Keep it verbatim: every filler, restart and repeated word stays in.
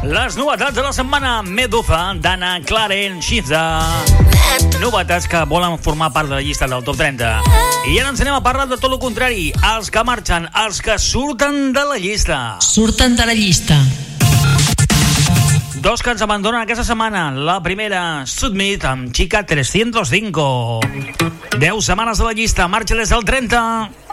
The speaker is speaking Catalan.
Les novetats de la setmana. Meduza, d'Anna Clarence Shiza. Novetats que volen formar part de la llista del top trenta. I ara ens anem a parlar de tot el contrari. Els que marxen, els que surten de la llista. Surten de la llista. Dos que ens abandonen aquesta setmana. La primera, Submit, amb Chica trescientos cinco. Deu setmanes de la llista, marxa des del trenta.